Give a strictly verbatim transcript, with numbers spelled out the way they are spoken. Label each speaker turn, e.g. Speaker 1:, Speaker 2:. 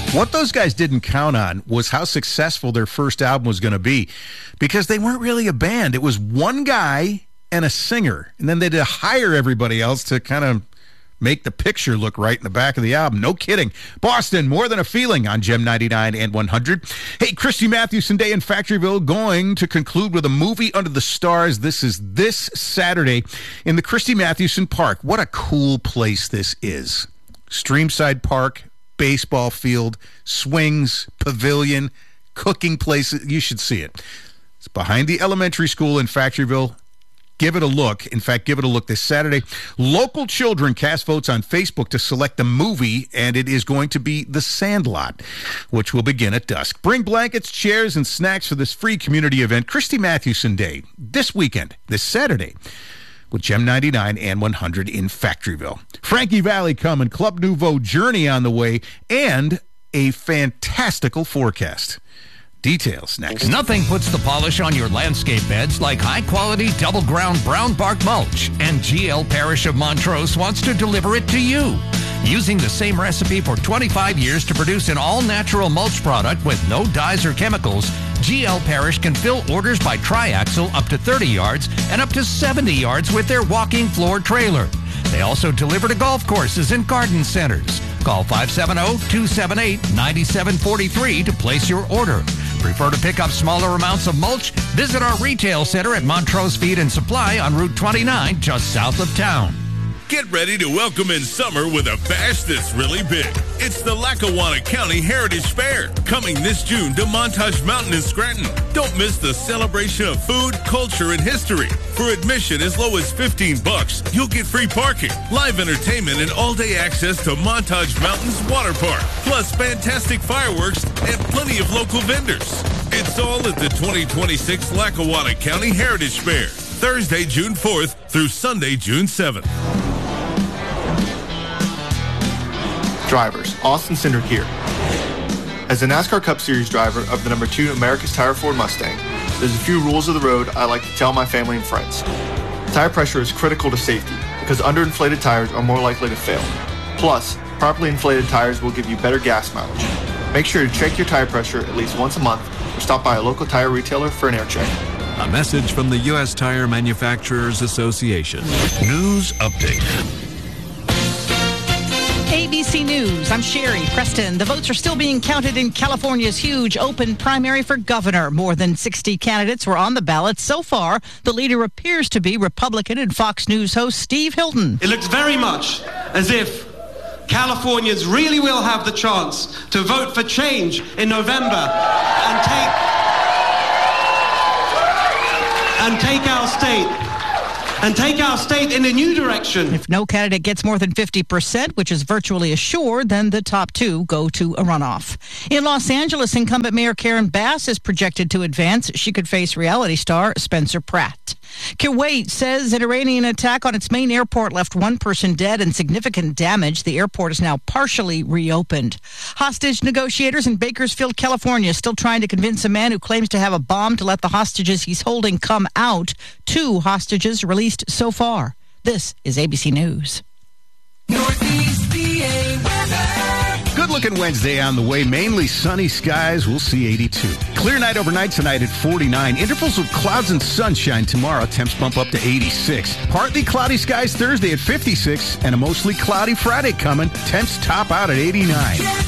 Speaker 1: What those guys didn't count on was how successful their first album was going to be, because they weren't really a band. It was one guy and a singer, and then they had to hire everybody else to kind of make the picture look right in the back of the album. No kidding. Boston, More Than a Feeling on Gem ninety-nine and one hundred. Hey, Christy Mathewson Day in Factoryville going to conclude with a movie under the stars. This is this Saturday in the Christy Mathewson Park. What a cool place this is. Streamside Park, baseball field, swings, pavilion, cooking places. You should see it. It's behind the elementary school in Factoryville. Give it a look. In fact, give it a look this Saturday. Local children cast votes on Facebook to select the movie, and it is going to be The Sandlot, which will begin at dusk. Bring blankets, chairs, and snacks for this free community event, Christy Mathewson Day, this weekend, this Saturday, with Gem ninety-nine and one hundred in Factoryville. Frankie Valli coming, Club Nouveau Journey on the way, and a fantastical forecast. Details next.
Speaker 2: Nothing puts the polish on your landscape beds like high-quality double-ground brown bark mulch, and G L Parish of Montrose wants to deliver it to you. Using the same recipe for twenty-five years to produce an all-natural mulch product with no dyes or chemicals, G L Parish can fill orders by triaxle up to thirty yards and up to seventy yards with their walking floor trailer. They also deliver to golf courses and garden centers. Call five seven zero, two seven eight, nine seven four three to place your order. Prefer to pick up smaller amounts of mulch? Visit our retail center at Montrose Feed and Supply on Route twenty-nine, just south of town.
Speaker 3: Get ready to welcome in summer with a bash that's really big. It's the Lackawanna County Heritage Fair, coming this June to Montage Mountain in Scranton. Don't miss the celebration of food, culture, and history. For admission as low as fifteen bucks, you'll get free parking, live entertainment, and all-day access to Montage Mountain's water park, plus fantastic fireworks and plenty of local vendors. It's all at the twenty twenty-six Lackawanna County Heritage Fair, Thursday, June fourth through Sunday, June seventh.
Speaker 4: Drivers, Austin Cindric here. As a NASCAR Cup Series driver of the number two America's Tire Ford Mustang, there's a few rules of the road I like to tell my family and friends. Tire pressure is critical to safety because underinflated tires are more likely to fail. Plus, properly inflated tires will give you better gas mileage. Make sure to check your tire pressure at least once a month or stop by a local tire retailer for an air check.
Speaker 5: A message from the U S Tire Manufacturers Association.
Speaker 3: News update.
Speaker 6: A B C News, I'm Sherry Preston. The votes are still being counted in California's huge open primary for governor. More than sixty candidates were on the ballot. So far, the leader appears to be Republican and Fox News host Steve Hilton.
Speaker 7: It looks very much as if Californians really will have the chance to vote for change in November and take, and take our state and take our state in a new direction.
Speaker 6: If no candidate gets more than fifty percent, which is virtually assured, then the top two go to a runoff. In Los Angeles, incumbent Mayor Karen Bass is projected to advance. She could face reality star Spencer Pratt. Kuwait says an Iranian attack on its main airport left one person dead and significant damage. The airport is now partially reopened. Hostage negotiators in Bakersfield, California, still trying to convince a man who claims to have a bomb to let the hostages he's holding come out. Two hostages released so far. This is A B C News.
Speaker 1: Northeast P A weather. Good-looking Wednesday on the way. Mainly sunny skies. We'll see eighty-two. Clear night overnight tonight at forty-nine. Intervals of clouds and sunshine tomorrow. Temps bump up to eighty-six. Partly cloudy skies Thursday at fifty-six. And a mostly cloudy Friday coming. Temps top out at eighty-nine.